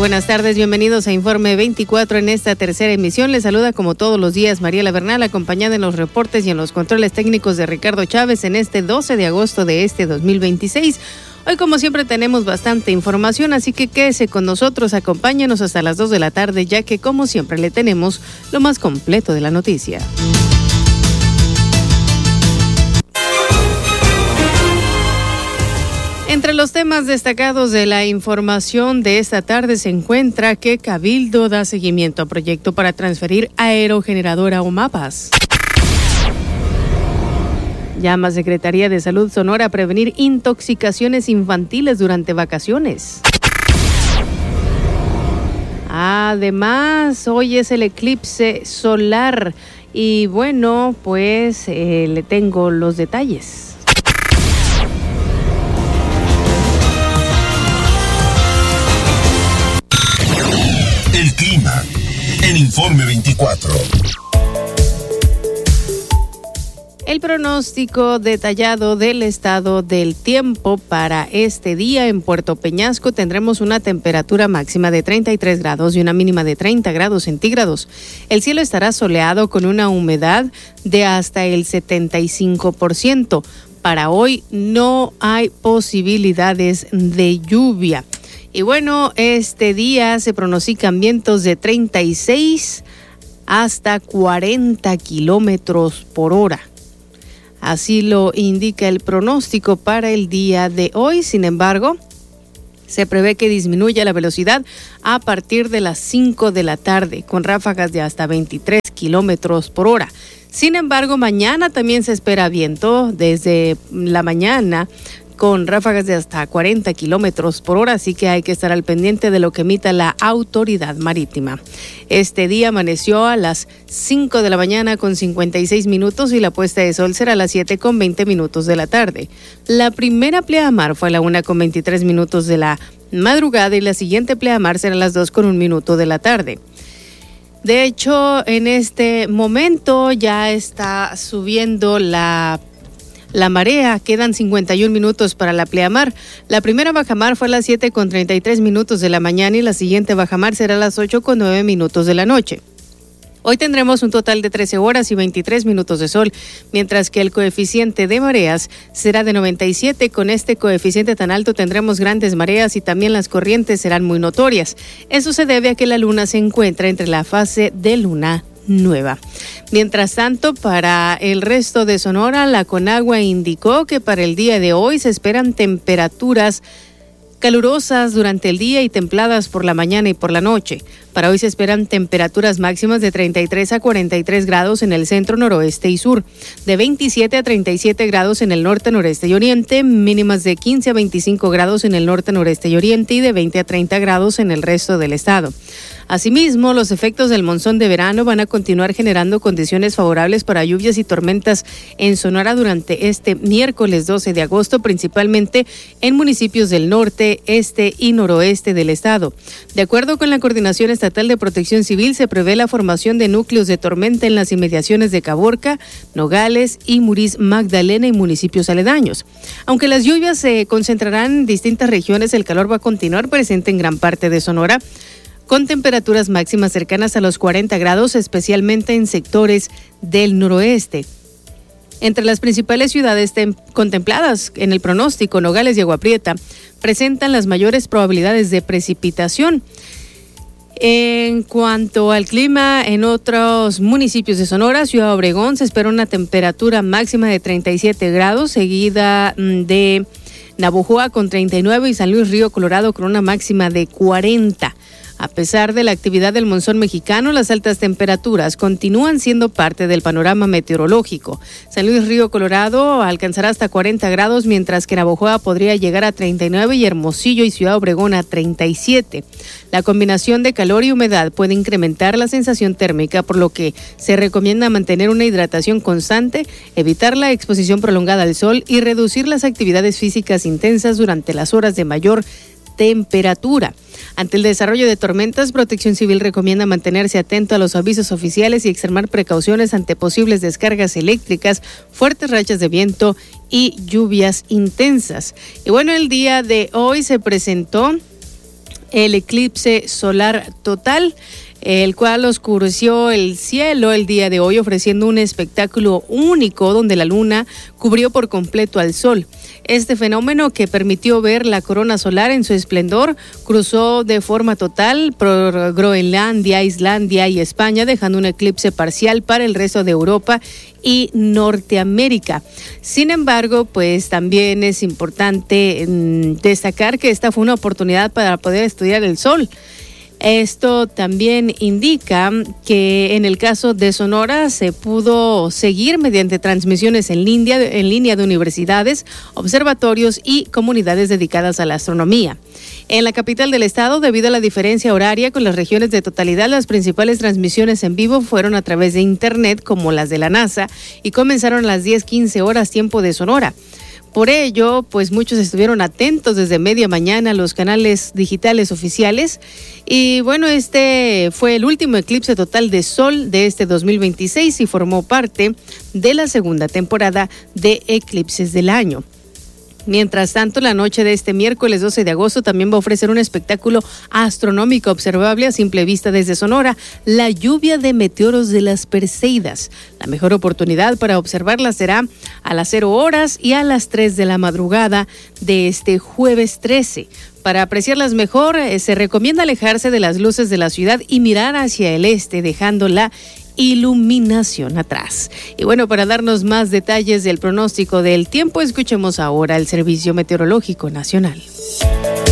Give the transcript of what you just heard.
buenas tardes, bienvenidos a Informe 24 en esta tercera emisión. Les saluda como todos los días Mariela Bernal, acompañada en los reportes y en los controles técnicos de Ricardo Chávez en este 12 de agosto de este 2026. Hoy, como siempre, tenemos bastante información, así que quédese con nosotros, acompáñenos hasta las 2 de la tarde, ya que como siempre le tenemos lo más completo de la noticia. Entre los temas destacados de la información de esta tarde se encuentra que Cabildo da seguimiento a proyecto para transferir aerogeneradora a Omapas. Llama Secretaría de Salud Sonora a prevenir intoxicaciones infantiles durante vacaciones. Además, hoy es el eclipse solar y bueno, pues le tengo los detalles. El clima en Informe 24. El pronóstico detallado del estado del tiempo para este día en Puerto Peñasco: tendremos una temperatura máxima de 33 grados y una mínima de 30 grados centígrados. El cielo estará soleado con una humedad de hasta el 75%. Para hoy no hay posibilidades de lluvia. Y bueno, este día se pronostican vientos de 36 hasta 40 kilómetros por hora. Así lo indica el pronóstico para el día de hoy. Sin embargo, se prevé que disminuya la velocidad a partir de las 5 de la tarde, con ráfagas de hasta 23 kilómetros por hora. Sin embargo, mañana también se espera viento desde la mañana, con ráfagas de hasta 40 kilómetros por hora, así que hay que estar al pendiente de lo que emita la autoridad marítima. Este día amaneció a las 5 de la mañana con 56 minutos y la puesta de sol será a las 7 con 20 minutos de la tarde. La primera pleamar fue a la 1 con 23 minutos de la madrugada y la siguiente pleamar será a las 2 con 1 minuto de la tarde. De hecho, en este momento ya está subiendo la marea, quedan 51 minutos para la pleamar. La primera bajamar fue a las 7 con 33 minutos de la mañana y la siguiente bajamar será a las 8 con 9 minutos de la noche. Hoy tendremos un total de 13 horas y 23 minutos de sol, mientras que el coeficiente de mareas será de 97. Con este coeficiente tan alto tendremos grandes mareas y también las corrientes serán muy notorias. Eso se debe a que la luna se encuentra entre la fase de luna nueva. Mientras tanto, para el resto de Sonora, la Conagua indicó que para el día de hoy se esperan temperaturas calurosas durante el día y templadas por la mañana y por la noche. Para hoy se esperan temperaturas máximas de 33 a 43 grados en el centro, noroeste y sur, de 27 a 37 grados en el norte, noreste y oriente, mínimas de 15 a 25 grados en el norte, noreste y oriente y de 20 a 30 grados en el resto del estado. Asimismo, los efectos del monzón de verano van a continuar generando condiciones favorables para lluvias y tormentas en Sonora durante este miércoles 12 de agosto, principalmente en municipios del norte, este y noroeste del estado. De acuerdo con la Coordinación Estatal de Protección Civil, se prevé la formación de núcleos de tormenta en las inmediaciones de Caborca, Nogales y Muriz Magdalena y municipios aledaños. Aunque las lluvias se concentrarán en distintas regiones, el calor va a continuar presente en gran parte de Sonora, con temperaturas máximas cercanas a los 40 grados, especialmente en sectores del noroeste. Entre las principales ciudades contempladas en el pronóstico, Nogales y Agua Prieta presentan las mayores probabilidades de precipitación. En cuanto al clima, en otros municipios de Sonora, Ciudad Obregón, se espera una temperatura máxima de 37 grados, seguida de Navojoa con 39 y San Luis Río Colorado con una máxima de 40. A pesar de la actividad del monzón mexicano, las altas temperaturas continúan siendo parte del panorama meteorológico. San Luis Río Colorado alcanzará hasta 40 grados, mientras que Navojoa podría llegar a 39 y Hermosillo y Ciudad Obregón a 37. La combinación de calor y humedad puede incrementar la sensación térmica, por lo que se recomienda mantener una hidratación constante, evitar la exposición prolongada al sol y reducir las actividades físicas intensas durante las horas de mayor temperatura. Ante el desarrollo de tormentas, Protección Civil recomienda mantenerse atento a los avisos oficiales y extremar precauciones ante posibles descargas eléctricas, fuertes rachas de viento y lluvias intensas. Y bueno, el día de hoy se presentó el eclipse solar total, el cual oscureció el cielo el día de hoy, ofreciendo un espectáculo único donde la luna cubrió por completo al sol. Este fenómeno, que permitió ver la corona solar en su esplendor, cruzó de forma total por Groenlandia, Islandia y España, dejando un eclipse parcial para el resto de Europa y Norteamérica. Sin embargo, pues también es importante destacar que esta fue una oportunidad para poder estudiar el sol. Esto también indica que en el caso de Sonora se pudo seguir mediante transmisiones en línea de universidades, observatorios y comunidades dedicadas a la astronomía. En la capital del estado, debido a la diferencia horaria con las regiones de totalidad, las principales transmisiones en vivo fueron a través de internet, como las de la NASA, y comenzaron a las 10:15 horas tiempo de Sonora. Por ello, pues muchos estuvieron atentos desde media mañana a los canales digitales oficiales. Y bueno, este fue el último eclipse total de sol de este 2026 y formó parte de la segunda temporada de eclipses del año. Mientras tanto, la noche de este miércoles 12 de agosto también va a ofrecer un espectáculo astronómico observable a simple vista desde Sonora, la lluvia de meteoros de las Perseidas. La mejor oportunidad para observarla será a las 0 horas y a las 3 de la madrugada de este jueves 13. Para apreciarlas mejor, se recomienda alejarse de las luces de la ciudad y mirar hacia el este, dejando la iluminación atrás. Y bueno, para darnos más detalles del pronóstico del tiempo, escuchemos ahora el Servicio Meteorológico Nacional.